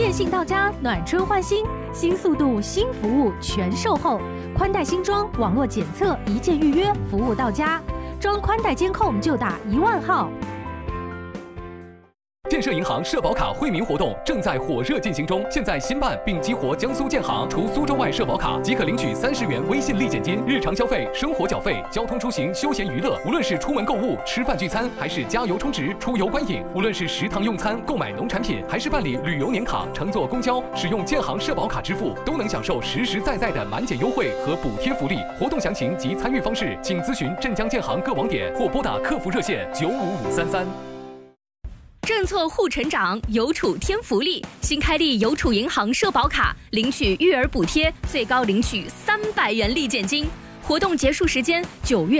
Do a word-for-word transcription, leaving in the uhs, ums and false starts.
电信到家，暖春换新，新速度、新服务全售后，宽带新装，网络检测，一键预约，服务到家。装宽带监控就打一万号。 建设银行社保卡惠民活动正在火热进行中，现在新办并激活江苏建行，除苏州外社保卡即可领取三十元微信立减金，日常消费、生活缴费、交通出行、休闲娱乐，无论是出门购物、吃饭聚餐，还是加油充值、出游观影，无论是食堂用餐、购买农产品，还是办理旅游年卡、乘坐公交，使用建行社保卡支付，都能享受实实在在的满减优惠和补贴福利。活动详情及参与方式，请咨询镇江建行各网点或拨打客服热线九五五三三。 政策护成长，邮储添福利。新开立邮储银行社保卡，领取育儿补贴，最高领取三百元立减金。活动结束时间九月